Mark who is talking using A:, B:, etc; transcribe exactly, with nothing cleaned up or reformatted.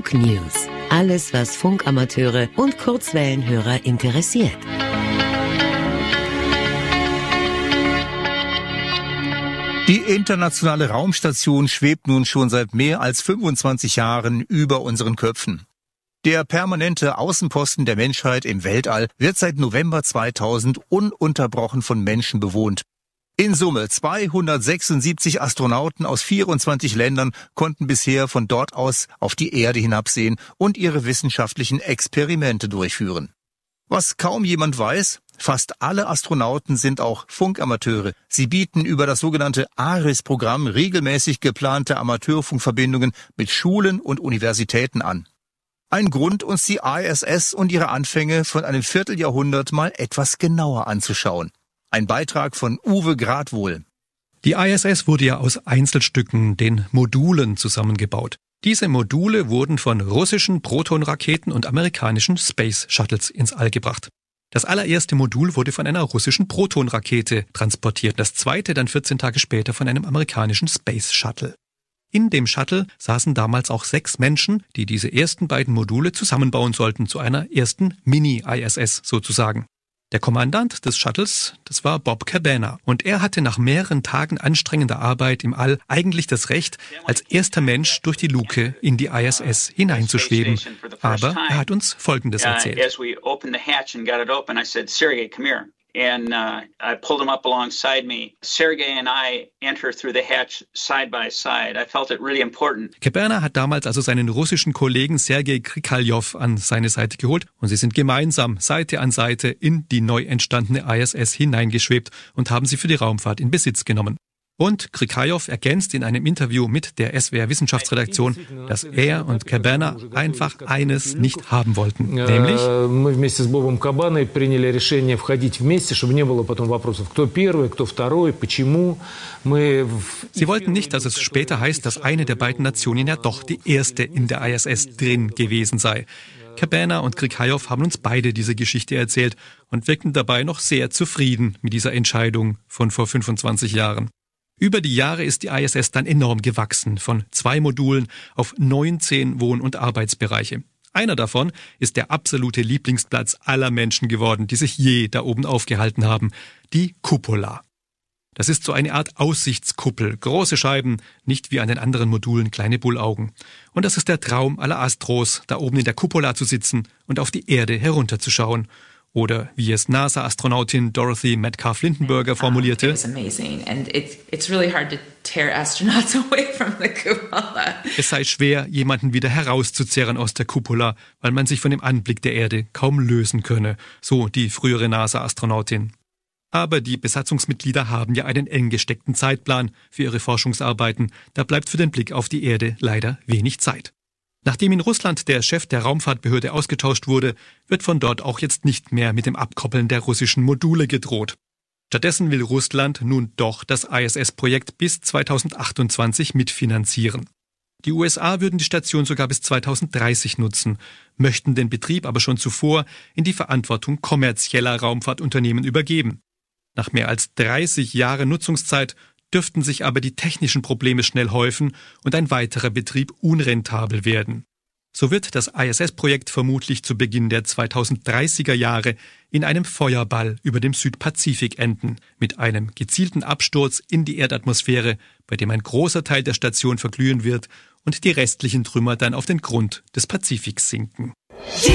A: Funk News. Alles, was Funkamateure und Kurzwellenhörer interessiert.
B: Die internationale Raumstation schwebt nun schon seit mehr als fünfundzwanzig Jahren über unseren Köpfen. Der permanente Außenposten der Menschheit im Weltall wird seit November zweitausend ununterbrochen von Menschen bewohnt. In Summe zweihundertsechsundsiebzig Astronauten aus vierundzwanzig Ländern konnten bisher von dort aus auf die Erde hinabsehen und ihre wissenschaftlichen Experimente durchführen. Was kaum jemand weiß, fast alle Astronauten sind auch Funkamateure. Sie bieten über das sogenannte ARIS-Programm regelmäßig geplante Amateurfunkverbindungen mit Schulen und Universitäten an. Ein Grund, uns die I S S und ihre Anfänge von einem Vierteljahrhundert mal etwas genauer anzuschauen. Ein Beitrag von Uwe Gradwohl.
C: Die I S S wurde ja aus Einzelstücken, den Modulen, zusammengebaut. Diese Module wurden von russischen Proton-Raketen und amerikanischen Space Shuttles ins All gebracht. Das allererste Modul wurde von einer russischen Proton-Rakete transportiert, das zweite dann vierzehn Tage später von einem amerikanischen Space Shuttle. In dem Shuttle saßen damals auch sechs Menschen, die diese ersten beiden Module zusammenbauen sollten zu einer ersten Mini-I S S sozusagen. Der Kommandant des Shuttles, das war Bob Cabana. Und er hatte nach mehreren Tagen anstrengender Arbeit im All eigentlich das Recht, als erster Mensch durch die Luke in die I S S hineinzuschweben. Aber er hat uns Folgendes erzählt.
D: And uh, I pulled him up alongside me. Sergei and I enter through the hatch side by side. I felt it really important.
C: Cabana hat damals also seinen russischen Kollegen Sergei Krikalev an seine Seite geholt und sie sind gemeinsam Seite an Seite in die neu entstandene I S S hineingeschwebt und haben sie für die Raumfahrt in Besitz genommen. Und Krikalev ergänzt in einem Interview mit der S W R Wissenschaftsredaktion, dass er und Cabana einfach eines nicht haben wollten, nämlich sie wollten nicht, dass es später heißt, dass eine der beiden Nationen ja doch die erste in der I S S drin gewesen sei. Cabana und Krikalev haben uns beide diese Geschichte erzählt und wirkten dabei noch sehr zufrieden mit dieser Entscheidung von vor fünfundzwanzig Jahren. Über die Jahre ist die I S S dann enorm gewachsen, von zwei Modulen auf neunzehn Wohn- und Arbeitsbereiche. Einer davon ist der absolute Lieblingsplatz aller Menschen geworden, die sich je da oben aufgehalten haben, die Cupola. Das ist so eine Art Aussichtskuppel, große Scheiben, nicht wie an den anderen Modulen kleine Bullaugen. Und das ist der Traum aller Astros, da oben in der Cupola zu sitzen und auf die Erde herunterzuschauen. Oder wie es NASA-Astronautin Dorothy Metcalf-Lindenberger formulierte: Es sei schwer, jemanden wieder herauszuzerren aus der Cupola, weil man sich von dem Anblick der Erde kaum lösen könne, so die frühere NASA-Astronautin. Aber die Besatzungsmitglieder haben ja einen eng gesteckten Zeitplan für ihre Forschungsarbeiten, da bleibt für den Blick auf die Erde leider wenig Zeit. Nachdem in Russland der Chef der Raumfahrtbehörde ausgetauscht wurde, wird von dort auch jetzt nicht mehr mit dem Abkoppeln der russischen Module gedroht. Stattdessen will Russland nun doch das I S S-Projekt bis zweitausendachtundzwanzig mitfinanzieren. Die U S A würden die Station sogar bis zweitausenddreißig nutzen, möchten den Betrieb aber schon zuvor in die Verantwortung kommerzieller Raumfahrtunternehmen übergeben. Nach mehr als dreißig Jahren Nutzungszeit dürften sich aber die technischen Probleme schnell häufen und ein weiterer Betrieb unrentabel werden. So wird das I S S-Projekt vermutlich zu Beginn der zweitausenddreißiger Jahre in einem Feuerball über dem Südpazifik enden, mit einem gezielten Absturz in die Erdatmosphäre, bei dem ein großer Teil der Station verglühen wird und die restlichen Trümmer dann auf den Grund des Pazifiks sinken.